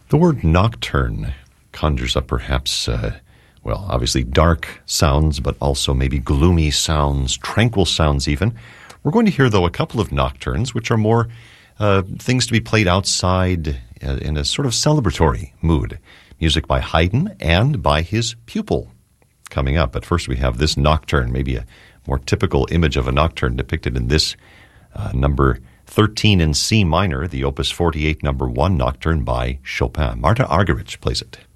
The word nocturne conjures up perhaps, obviously dark sounds, but also maybe gloomy sounds, tranquil sounds even. We're going to hear, though, a couple of nocturnes, which are more things to be played outside in a sort of celebratory mood. Music by Haydn and by his pupil coming up. But first we have this nocturne, maybe a more typical image of a nocturne depicted in this number 13 in C minor, the Opus 48 number 1 nocturne by Chopin. Marta Argerich plays it.